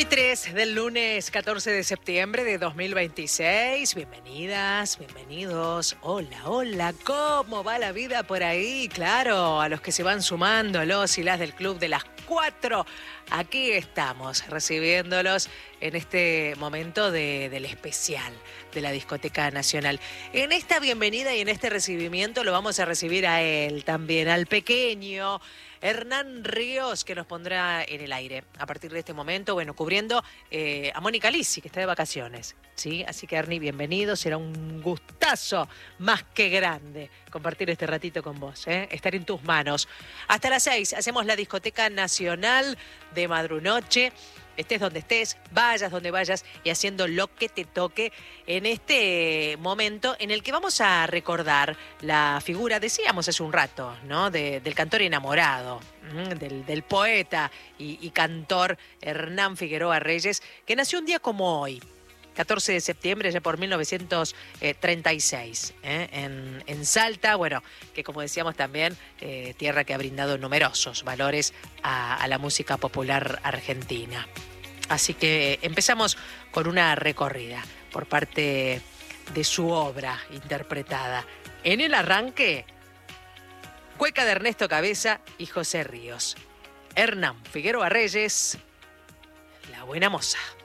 1:03 del lunes 14 de septiembre de 2026. Bienvenidas, bienvenidos. Hola, hola, ¿cómo va la vida por ahí? Claro, a los que se van sumando, a los y las del Club de las 4. Aquí estamos recibiéndolos en este momento del especial de la Discoteca Nacional. En esta bienvenida y en este recibimiento lo vamos a recibir a él también, al pequeño Hernán Ríos, que nos pondrá en el aire a partir de este momento, bueno, cubriendo a Mónica Lisi, que está de vacaciones, ¿sí? Así que, Ernie, bienvenido, será un gustazo más que grande compartir este ratito con vos, estar en tus manos. Hasta las 6 hacemos la Discoteca Nacional de Madrunoche. Estés donde estés, vayas donde vayas y haciendo lo que te toque en este momento en el que vamos a recordar la figura, decíamos hace un rato, ¿no? Del cantor enamorado, del poeta y cantor Hernán Figueroa Reyes, que nació un día como hoy, 14 de septiembre, ya por 1936, en Salta, bueno, que como decíamos también, tierra que ha brindado numerosos valores a la música popular argentina. Así que empezamos con una recorrida por parte de su obra interpretada. En el arranque, cueca de Ernesto Cabeza y José Ríos. Hernán Figueroa Reyes, La Buena Moza.